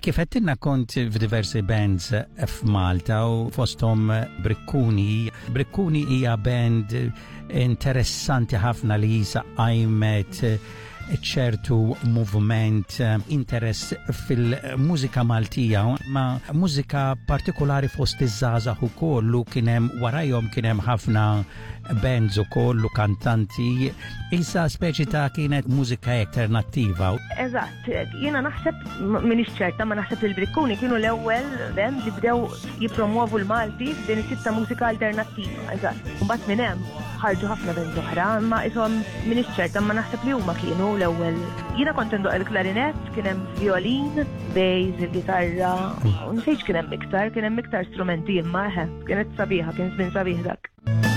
Kif qedtilna kont f'diversi bands f'Malta u fosthom Brikkuni. Brikkuni hija band interessanti ħafna li jisa għajmet ċertu movement interess fil-mużika Maltija, ma mużika partikolari fost iż-żgħażagħ ukoll kien hemm warajhom kien hemm ħafna bands ukoll kantanti, isa speċi ta' kienet mużika alternattiva. Eżatt, jiena naħseb m'iniex ċerta ma naħseb il-Brikkuni kienu l-ewwel band li bdew jippromuovu l-Malti f'din it-tip ta' mużika alternattiva. Eżatt. Mbagħad minn hemm ħarġu ħafna bands oħra, ma ishom m'iniex ċerta ma naħseb li huma kienu l-ewwel. Jiena kont indoq il-klarinett, kien hemm violin, bass, il-gitarra, u nsejx kien hemm iktar strumenti imma kienet sabiħa, kien żmien sabiħ dak.